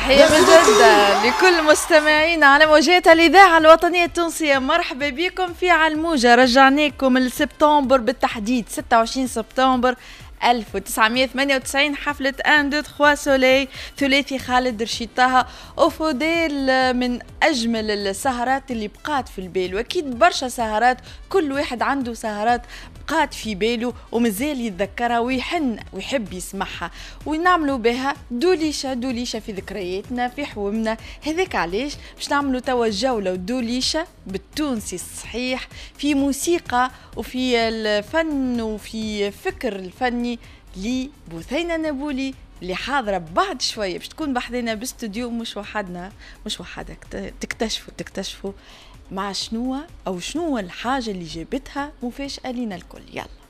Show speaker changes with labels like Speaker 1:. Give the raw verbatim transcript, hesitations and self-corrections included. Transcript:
Speaker 1: تحية من جدة لكل مستمعينا على موجات الإذاعة الوطنية التونسية. مرحبا بكم في علموجة، رجعناكم لسبتمبر بالتحديد ستة وعشرين سبتمبر ألف وتسعمائة وثمانية وتسعين، حفلة ان دو تخوا سولي ثلاثي خالد رشيد طه وفوديل، من أجمل السهرات اللي بقات في البال، وأكيد برشا سهرات كل واحد عنده سهرات بقات في باله ومازال يتذكرها ويحن ويحب يسمعها ونعملوا بها دوليشة دوليشة في ذكرياتنا في حومنا. هذاك علاش باش نعملوا توا جولة ودوليشة بالتونسي الصحيح، في موسيقى وفي الفن وفي فكر الفني لبثينة نابولي اللي حاضرة بعد شوية باش تكون بحذنا باستوديو، مش وحدنا مش وحدك تكتشفوا تكتشفوا مع شنو أو شنو الحاجة اللي جابتها مفاجأة لنا الكل. يلا